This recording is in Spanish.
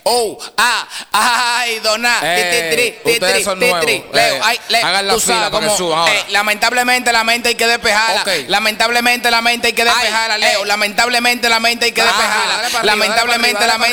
Ay, Dona. Ustedes son nuevos. Leo, hagan la fila para que suban ahora. Lamentablemente la mente hay que despejarla. Okay. Lamentablemente la mente hay que despejarla, Leo. Lamentablemente la mente hay que despejarla. Lamentablemente la mente.